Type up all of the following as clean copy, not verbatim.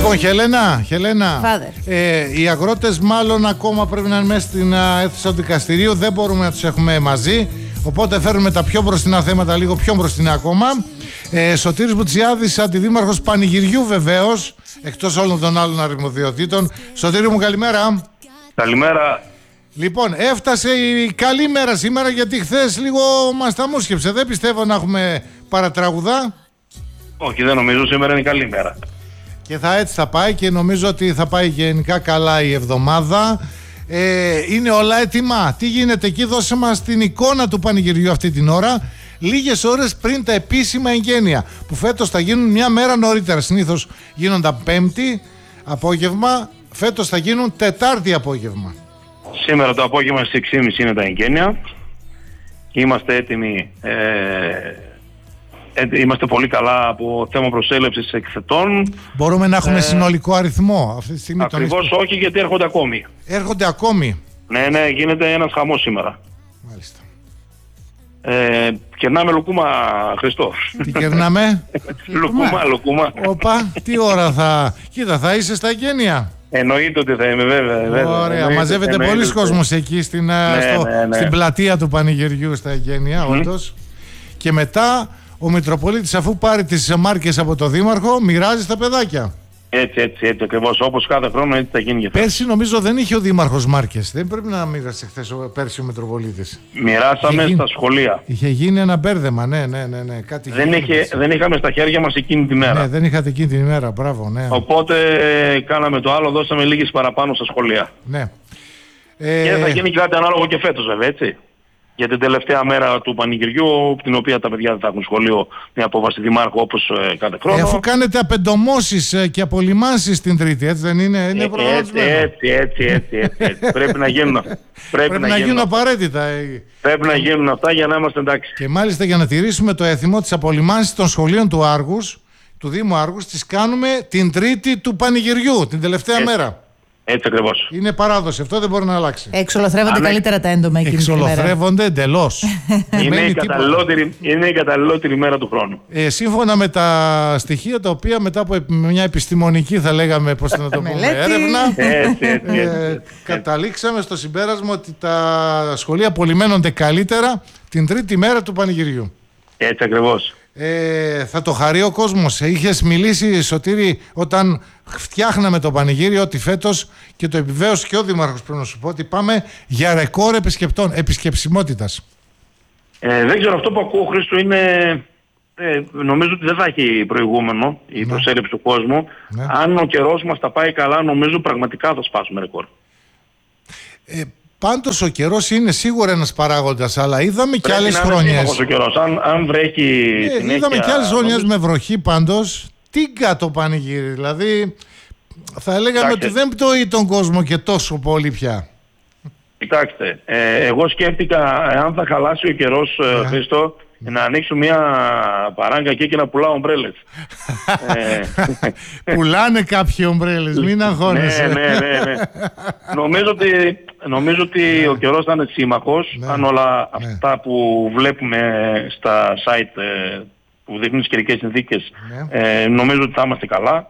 Λοιπόν, Χελένα, οι αγρότες μάλλον ακόμα πρέπει να είναι μέσα στην αίθουσα του δικαστηρίου. Δεν μπορούμε να τους έχουμε μαζί. Οπότε φέρνουμε τα πιο μπροστινά θέματα λίγο πιο μπροστινά ακόμα. Σωτήρης Μπουτσιάδης, αντιδήμαρχος Πανηγυριού βεβαίως, εκτός όλων των άλλων αρμοδιοτήτων. Σωτήρη μου, καλημέρα. Καλημέρα. Λοιπόν, έφτασε η καλή μέρα σήμερα, γιατί χθες λίγο μας τα μουσκεψε. Δεν πιστεύω να έχουμε παρατράγουδα. Όχι, δεν νομίζω, σήμερα είναι η καλή μέρα. Και έτσι θα πάει, και νομίζω ότι θα πάει γενικά καλά η εβδομάδα. Είναι όλα έτοιμα. Τι γίνεται εκεί? Δώσε μας την εικόνα του πανηγυριού αυτή την ώρα, λίγες ώρες πριν τα επίσημα εγγένεια, που φέτος θα γίνουν μια μέρα νωρίτερα. Συνήθως γίνονταν Πέμπτη απόγευμα, φέτος θα γίνουν Τετάρτη απόγευμα. Σήμερα το απόγευμα στις 6.30 είναι τα εγγένεια. Είμαστε έτοιμοι. Είμαστε πολύ καλά από θέμα προσέλευσης εκθετών. Μπορούμε να έχουμε συνολικό αριθμό αυτή τη στιγμή? Ακριβώς όχι, γιατί έρχονται ακόμη. Έρχονται ακόμη. Ναι, γίνεται ένας χαμός σήμερα. Μάλιστα. Κερνάμε λουκούμα, Χριστό. Τι κερνάμε? Λουκούμα. Οπα, τι ώρα θα... Κοίτα, θα είσαι στα εγγένεια? Εννοείται ότι θα είμαι, βέβαια. Ωραία, μαζεύεται πολλοί κόσμος εκεί στην πλατεία του πανηγυριού στα εγγένεια, όντως. Και μετά ο Μητροπολίτης, αφού πάρει τις μάρκες από το Δήμαρχο, μοιράζει στα παιδάκια. Έτσι ακριβώς, όπως κάθε χρόνο, έτσι θα γίνει και φέτος. Πέρσι νομίζω δεν είχε ο Δήμαρχος μάρκες. Δεν πρέπει να μοίρασε πέρσι ο Μητροπολίτης. Μοιράσαμε στα σχολεία. Είχε γίνει ένα μπέρδεμα, ναι. Κάτι δεν είχαμε στα χέρια μας εκείνη τη μέρα. Ναι, δεν είχατε εκείνη τη μέρα, μπράβο, ναι. Οπότε κάναμε το άλλο, δώσαμε λίγες παραπάνω στα σχολεία. Ναι. Και θα γίνει κάτι ανάλογο και φέτος, βέβαια, έτσι. Για την τελευταία μέρα του πανηγυριού, την οποία τα παιδιά δεν θα έχουν σχολείο, μια απόφαση δημάρχου όπως κάθε χρόνο. Αφού κάνετε απεντομώσεις και απολυμάνσεις την Τρίτη, έτσι δεν είναι? Είναι έτσι. Πρέπει να γίνουν. Πρέπει να γίνουν απαραίτητα. Πρέπει να γίνουν αυτά για να είμαστε εντάξει. Και μάλιστα για να τηρήσουμε το έθιμο, της απολυμάνσεις των σχολείων του Άργους, του Δήμου Άργους, τις κάνουμε την Τρίτη του πανηγυριού, την τελευταία μέρα. Έτσι ακριβώς. Είναι παράδοση, αυτό δεν μπορεί να αλλάξει. Εξολοθρεύονται καλύτερα τα έντομα εκείνη τη μέρα. Εξολοθρεύονται εντελώς. Είναι η καταλληλότερη μέρα του χρόνου. Σύμφωνα με τα στοιχεία τα οποία μετά από μια επιστημονική, θα λέγαμε, πώς να το πούμε, έρευνα, καταλήξαμε στο συμπέρασμα ότι τα σχολεία απολυμμένονται καλύτερα την Τρίτη μέρα του πανηγυριού. Έτσι ακριβώς. Θα το χαρεί ο κόσμος. Είχες μιλήσει, Σωτήρη, όταν φτιάχναμε το πανηγύρι, ότι φέτος, και το επιβεβαίωσε και ο Δήμαρχος, πρέπει να σου πω, ότι πάμε για ρεκόρ επισκεψιμότητας. Δεν ξέρω, αυτό που ακούω, Χρήστο, είναι... νομίζω ότι δεν θα έχει προηγούμενο η προσέλευση του κόσμου. Αν ο καιρός μας τα πάει καλά, νομίζω πραγματικά θα σπάσουμε ρεκόρ. Πάντως ο καιρός είναι σίγουρα ένας παράγοντας, αλλά είδαμε και άλλες χρονιές. Αν βρέχει. Είδαμε και άλλες χρονιές με βροχή, πάντως. Τίγκα το πανηγύρι. Δηλαδή, θα λέγαμε ότι δεν πτωεί τον κόσμο και τόσο πολύ πια. Κοιτάξτε, εγώ σκέφτηκα, αν θα χαλάσει ο καιρός, Χρήστο, να ανοίξω μια παράγκα εκεί και να πουλάω ομπρέλες. Πουλάνε κάποιοι ομπρέλες, μην αγχώνεσαι. Ναι. Νομίζω ότι ο καιρός θα είναι σύμμαχος, αν όλα αυτά που βλέπουμε στα site που δείχνουν τις καιρικές συνθήκες, νομίζω ότι θα είμαστε καλά.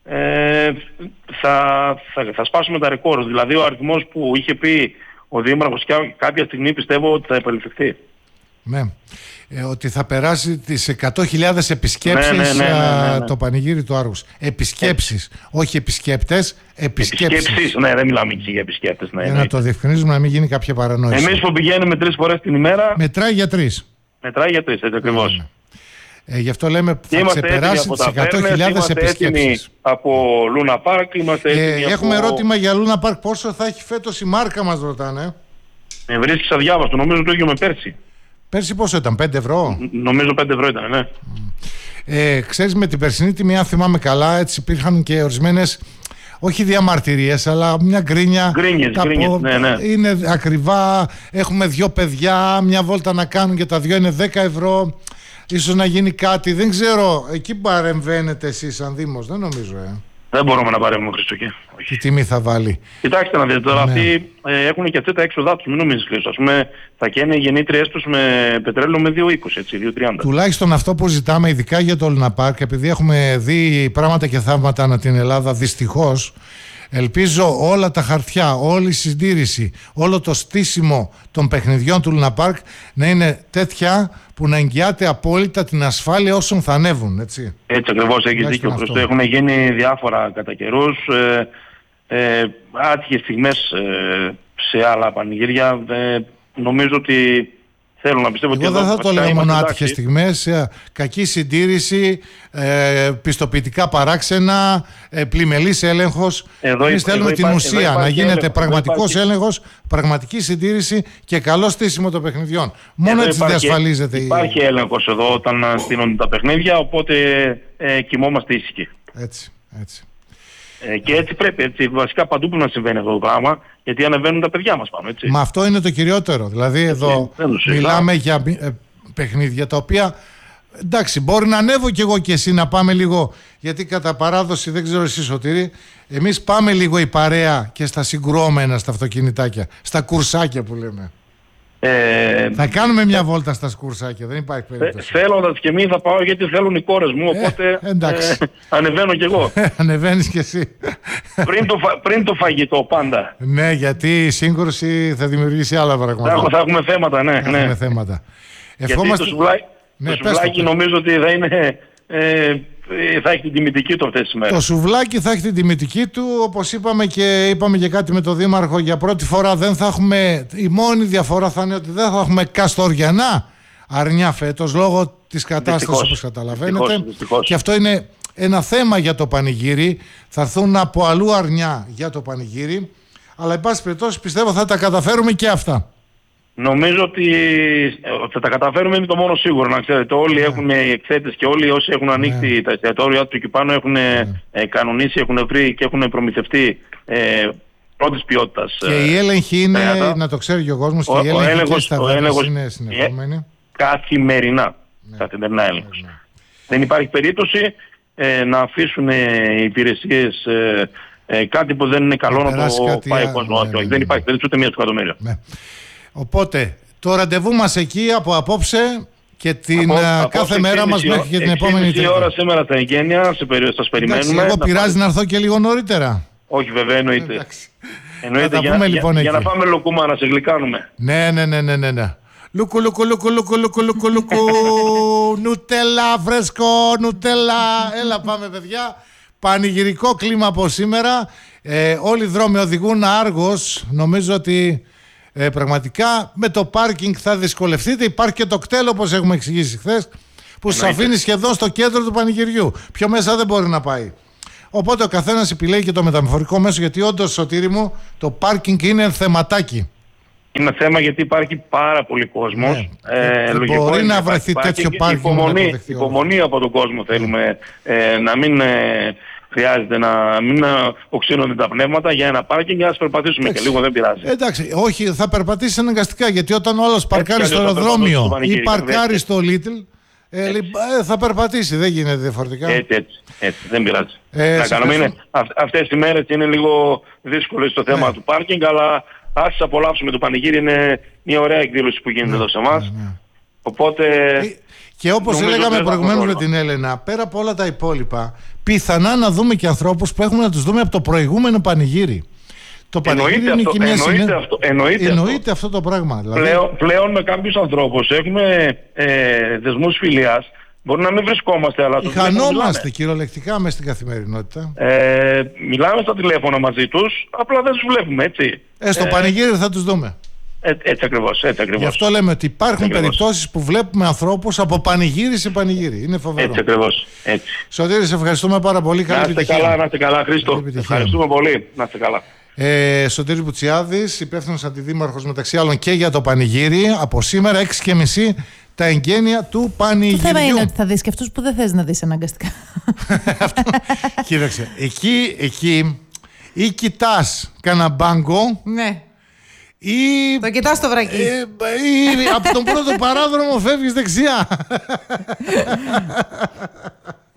Θα σπάσουμε τα ρεκόρ. Δηλαδή ο αριθμός που είχε πει ο Δήμαρχος κάποια στιγμή, πιστεύω ότι θα επαληθευτεί. Ναι. Ότι θα περάσει τις 100.000 επισκέψεις το πανηγύρι του Άργους. Επισκέψεις, όχι επισκέπτες. Επισκέψεις. Ναι, δεν μιλάμε για επισκέπτες. Για να το διευκρινίζουμε, να μην γίνει κάποια παρανόηση. Εμείς που πηγαίνουμε 3 φορές την ημέρα... Μετράει για 3. Έτσι ακριβώς. Γι' αυτό λέμε θα ξεπεράσει τις 100.000 επισκέψεις. Από Λούνα Πάρκ, έχουμε ερώτημα για Λούνα Πάρκ. Πόσο θα έχει φέτος η μάρκα, μας ρωτάνε? Με βρίσκεις αδιάβαστο, νομίζω το ίδιο με πέρσι. Πέρσι πόσο ήταν, 5 ευρώ? Νομίζω 5 ευρώ ήταν, ναι. Ξέρεις, με την περσινή τιμή, αν θυμάμαι καλά, έτσι υπήρχαν και ορισμένες, όχι διαμαρτυρίες, αλλά μια γκρίνια. Γκρίνιες, ναι. Είναι ακριβά, έχουμε 2 παιδιά, μια βόλτα να κάνουν και τα 2 είναι 10 ευρώ. Ίσως να γίνει κάτι, δεν ξέρω, εκεί παρεμβαίνετε εσείς σαν Δήμος? Δεν νομίζω. Δεν μπορούμε να παρέμβουμε, Χριστό, όχι. τι τιμή θα βάλει. Κοιτάξτε να δείτε τώρα, αυτοί έχουν και αυτοί τα έξοδά τους, μην νομίζεις Χρήστο. Ας πούμε, θα καίνε οι γεννήτριές τους με πετρέλαιο με 2,20, έτσι, 2,30. Τουλάχιστον αυτό που ζητάμε, ειδικά για το Luna Park, επειδή έχουμε δει πράγματα και θαύματα ανά την Ελλάδα, δυστυχώς, ελπίζω όλα τα χαρτιά, όλη η συντήρηση, όλο το στήσιμο των παιχνιδιών του Luna Park να είναι τέτοια που να εγγυάται απόλυτα την ασφάλεια όσων θα ανέβουν, έτσι. Έτσι ακριβώς, έχεις δίκιο Χρήστο. Έχουν γίνει διάφορα κατά καιρούς, άτυχες στιγμές σε άλλα πανηγύρια. Νομίζω ότι θέλω να πιστεύω ότι εγώ δεν θα το λέω μόνο άτυχες στιγμές, κακή συντήρηση, πιστοποιητικά παράξενα, πλημελής έλεγχος. Εμείς θέλουμε την ουσία, να γίνεται πραγματικός έλεγχος, πραγματική συντήρηση και καλό στήσιμο των παιχνιδιών. Μόνο έτσι διασφαλίζεται. Υπάρχει έλεγχος εδώ όταν στείνονται τα παιχνίδια, οπότε κοιμόμαστε ήσυχοι. Έτσι. Και έτσι πρέπει, έτσι, βασικά παντού που να συμβαίνει αυτό το πράγμα, γιατί ανεβαίνουν τα παιδιά μας πάνω, έτσι. Μα αυτό είναι το κυριότερο. Δηλαδή εδώ μιλάμε για παιχνίδια τα οποία, εντάξει, μπορεί να ανέβω κι εγώ και εσύ να πάμε λίγο, γιατί κατά παράδοση, δεν ξέρω εσύ Σωτήρη, εμείς πάμε λίγο η παρέα και στα συγκρουόμενα στα αυτοκινητάκια, στα κουρσάκια που λέμε. Θα κάνουμε μια βόλτα στα σκουρσάκια, δεν υπάρχει περίπτωση. Θέλοντας και εμείς θα πάω γιατί θέλουν οι κόρες μου, οπότε ανεβαίνω κι εγώ. Ανεβαίνεις κι εσύ. Πριν το φαγητό πάντα. Ναι, γιατί η σύγκρουση θα δημιουργήσει άλλα πράγματα. Θα έχουμε θέματα, ναι. Θα έχουμε θέματα. Ευχόμαστε... Το σουβλάκι νομίζω ότι θα είναι... θα έχει την τιμητική του αυτές τις μέρες. Το σουβλάκι θα έχει την τιμητική του, όπως είπαμε και κάτι με τον Δήμαρχο, για πρώτη φορά δεν θα έχουμε, η μόνη διαφορά θα είναι ότι δεν θα έχουμε καστοριανά αρνιά φέτος λόγω της κατάστασης, όπως καταλαβαίνετε. Δυστυχώς. Και αυτό είναι ένα θέμα για το πανηγύρι, θα έρθουν από αλλού αρνιά για το πανηγύρι, αλλά εν πάση περιπτώσει πιστεύω θα τα καταφέρουμε και αυτά. Νομίζω ότι θα τα καταφέρουμε, είναι το μόνο σίγουρο, να ξέρετε. Όλοι έχουν εκθέτες και όλοι όσοι έχουν ανοίξει τα εστιατόρια του εκεί πάνω έχουν κανονίσει, έχουν βρει και έχουν προμηθευτεί πρώτης ποιότητας. Και η έλεγχη είναι, να το ξέρει και ο κόσμος, και η έλεγχη και στα βέβαια είναι συνεχόμενη. Καθημερινά έλεγχος. Δεν υπάρχει περίπτωση να αφήσουν οι υπηρεσίες κάτι που δεν είναι καλό να το πάει ο κόσμος. Δεν υπάρχει περίπτωση ούτε μία στο εκατομμύριο. Οπότε, το ραντεβού μας εκεί από απόψε και την κάθε μέρα μας μέχρι και την επόμενη Τρίτη. 6,5 ώρα σήμερα τα εγγένεια, σας περιμένουμε. Εγώ πειράζει να έρθω και λίγο νωρίτερα. Όχι βέβαια, εννοείται. Για να πάμε λουκούμα, να σε γλυκάνουμε. Ναι. Λουκου, νουτέλα, φρέσκο, νουτέλα. Έλα πάμε παιδιά. Πανηγυρικό κλίμα από σήμερα. Όλοι οι δρόμοι οδηγούν άργος. Νομίζω ότι πραγματικά με το πάρκινγκ θα δυσκολευτείτε. Υπάρχει και το κτέλ, όπως έχουμε εξηγήσει χθες, που σας αφήνει σχεδόν στο κέντρο του πανηγυριού. Πιο μέσα δεν μπορεί να πάει. Οπότε ο καθένας επιλέγει και το μεταφορικό μέσο, γιατί όντως, Σωτήρη μου, το πάρκινγκ είναι θεματάκι. Είναι θέμα γιατί υπάρχει πάρα πολύ κόσμος. Μπορεί να βρεθεί τέτοιο πάρκινγκ. Υπομονή από τον κόσμο θέλουμε, να μην... Χρειάζεται να μην οξύνονται τα πνεύματα για ένα πάρκινγκ για να περπατήσουμε και λίγο, δεν πειράζει. Εντάξει, όχι, θα περπατήσει αναγκαστικά, γιατί όταν ο άλλος παρκάρει στο αεροδρόμιο ή παρκάρει στο Little, θα περπατήσει, δεν γίνεται διαφορετικά. Έτσι, δεν πειράζει. Αυτές οι μέρες είναι λίγο δύσκολες στο θέμα του πάρκινγκ, αλλά ας απολαύσουμε το πανηγύρι, είναι μια ωραία εκδήλωση που γίνεται εδώ σε εμάς. Οπότε... Και όπως έλεγαμε προηγουμένως με την Έλενα, πέρα από όλα τα υπόλοιπα, πιθανά να δούμε και ανθρώπους που έχουμε να τους δούμε από το προηγούμενο πανηγύρι. Το πανηγύρι είναι και μια εννοείται αυτό το πράγμα. Δηλαδή... Πλέον με κάποιους ανθρώπους έχουμε δεσμούς φιλίας. Μπορεί να μην βρισκόμαστε, αλλά χανόμαστε κυριολεκτικά μέσα στην καθημερινότητα. Μιλάμε στα τηλέφωνα μαζί τους, απλά δεν τους βλέπουμε, έτσι. Στο πανηγύρι θα τους δούμε. Έτσι ακριβώς. Γι' αυτό λέμε ότι υπάρχουν περιπτώσεις που βλέπουμε ανθρώπους από πανηγύρι σε πανηγύρι. Είναι φοβερό. Έτσι ακριβώς. Σωτήρη, σε ευχαριστούμε πάρα πολύ. Να είστε καλά, Χρήστο. Ευχαριστούμε πολύ. Να είστε καλά. Σωτήρης Μπουτσιάδης, υπεύθυνος αντιδήμαρχος μεταξύ άλλων και για το πανηγύρι. Από σήμερα 6:30 τα εγγένεια του πανηγυριού. Το θέμα είναι ότι θα δεις και αυτούς που δεν θες να δεις αναγκαστικά. Κοίταξε, εκεί ή κοιτάς κανένα μπάγκο. Ναι. Ή, το κοιτάς το βρακί. Ή από τον πρώτο παράδρομο φεύγεις δεξιά.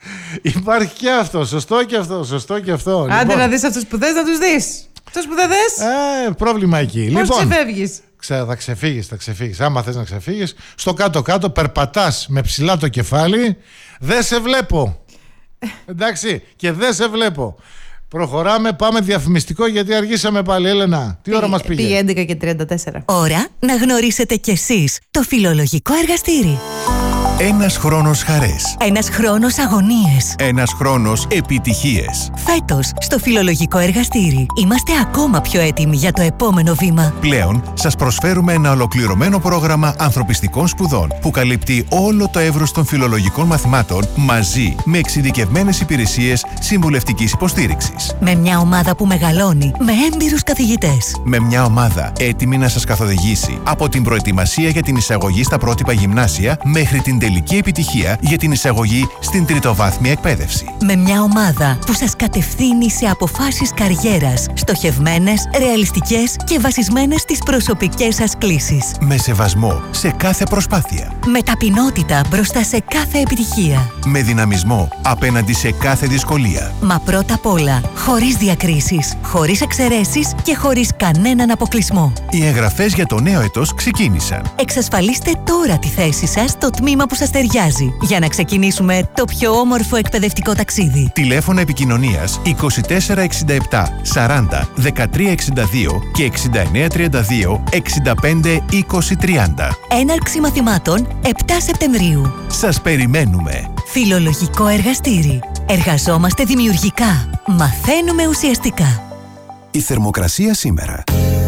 Υπάρχει και αυτό. Σωστό και αυτό. Σωστό και αυτό. Άντε Λοιπόν, να δεις αυτούς που θες να τους δεις. Αυτούς που δεν θες, πρόβλημα εκεί. πώς Λοιπόν, ξεφεύγεις. θα ξεφύγεις. Άμα θες να ξεφύγεις, στο κάτω-κάτω περπατάς με ψηλά το κεφάλι. Δεν σε βλέπω. Εντάξει, και δεν σε βλέπω. Προχωράμε, πάμε διαφημιστικό γιατί αργήσαμε πάλι. Έλενα, τι ώρα μας πήγε? Πήγε 11 και 34. Ώρα να γνωρίσετε κι εσείς το φιλολογικό εργαστήρι. Ένας χρόνος χαρές. Ένας χρόνος αγωνίες. Ένας χρόνος επιτυχίες. Φέτος, στο φιλολογικό εργαστήρι, είμαστε ακόμα πιο έτοιμοι για το επόμενο βήμα. Πλέον, σας προσφέρουμε ένα ολοκληρωμένο πρόγραμμα ανθρωπιστικών σπουδών που καλύπτει όλο το εύρος των φιλολογικών μαθημάτων μαζί με εξειδικευμένες υπηρεσίες συμβουλευτικής υποστήριξης. Με μια ομάδα που μεγαλώνει, με έμπειρους καθηγητές. Με μια ομάδα έτοιμη να σας καθοδηγήσει από την προετοιμασία για την εισαγωγή στα πρότυπα γυμνάσια μέχρι την τελική επιτυχία για την εισαγωγή στην τριτοβάθμια εκπαίδευση. Με μια ομάδα που σας κατευθύνει σε αποφάσεις καριέρας, στοχευμένες, ρεαλιστικές και βασισμένες στις προσωπικές σας κλίσεις. Με σεβασμό σε κάθε προσπάθεια. Με ταπεινότητα μπροστά σε κάθε επιτυχία. Με δυναμισμό απέναντι σε κάθε δυσκολία. Μα πρώτα απ' όλα, χωρίς διακρίσεις, χωρίς εξαιρέσεις και χωρίς κανέναν αποκλεισμό. Οι εγγραφές για το νέο έτος ξεκίνησαν. Εξασφαλίστε τώρα τη θέση σας στο τμήμα που σας ταιριάζει για να ξεκινήσουμε το πιο όμορφο εκπαιδευτικό ταξίδι. Τηλέφωνα επικοινωνίας 2467 40 1362 και 6932 65 20 30. Έναρξη μαθημάτων 7 Σεπτεμβρίου. Σας περιμένουμε. Φιλολογικό εργαστήρι. Εργαζόμαστε δημιουργικά. Μαθαίνουμε ουσιαστικά. Η θερμοκρασία σήμερα.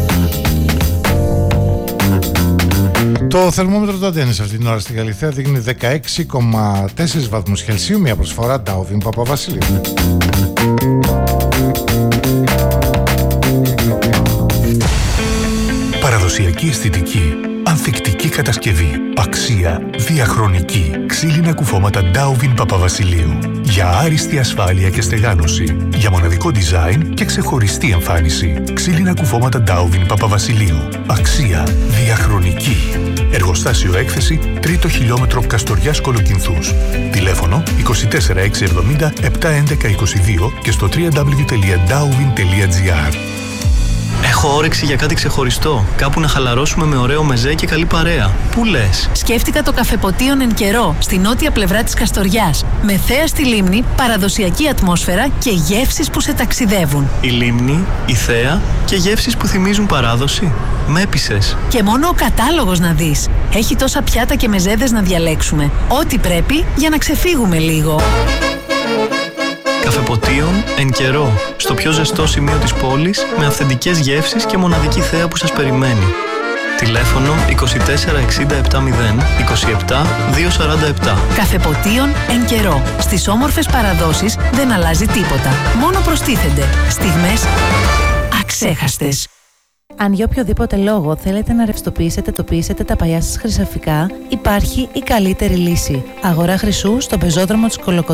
Το θερμόμετρο του Αντένης αυτή την ώρα στην Καλυθέα δείχνει 16,4 βαθμούς Κελσίου, μια προσφορά Ντάουβιν Παπαβασιλείου. Παραδοσιακή αισθητική, ανθεκτική κατασκευή, αξία, διαχρονική, ξύλινα κουφώματα Ντάουβιν Παπαβασιλείου. Για άριστη ασφάλεια και στεγάνωση, για μοναδικό design και ξεχωριστή εμφάνιση. Ξύλινα κουφώματα Ντάουβιν Παπαβασιλείου. Αξία, διαχρονική. Εργοστάσιο έκθεση, 3ο χιλιόμετρο Καστοριάς Κολοκυνθούς. Τηλέφωνο 24670 71122 και στο www.dauvin.gr. Έχω όρεξη για κάτι ξεχωριστό. Κάπου να χαλαρώσουμε με ωραίο μεζέ και καλή παρέα. Πού λες? Σκέφτηκα το καφεποτίον Εν Καιρό, στη νότια πλευρά της Καστοριάς. Με θέα στη λίμνη, παραδοσιακή ατμόσφαιρα και γεύσεις που σε ταξιδεύουν. Η λίμνη, η θέα και γεύσεις που θυμίζουν παράδοση. Με έπεισες. Και μόνο ο κατάλογος να δεις. Έχει τόσα πιάτα και μεζέδες να διαλέξουμε. Ό,τι πρέπει για να ξεφύγουμε λίγο. Καφεποτίον Εν Καιρό, στο πιο ζεστό σημείο της πόλης, με αυθεντικές γεύσεις και μοναδική θέα που σας περιμένει. Τηλέφωνο 24670 27 247. Καφεποτίον Εν Καιρό. Στις όμορφες παραδόσεις δεν αλλάζει τίποτα. Μόνο προστίθενται στιγμές αξέχαστες. Αν για οποιοδήποτε λόγο θέλετε να ρευστοποιήσετε τα παλιά σας χρυσαφικά, υπάρχει η καλύτερη λύση. Αγορά χρυσού στον πεζόδρομο της Κολοκοτρώνης.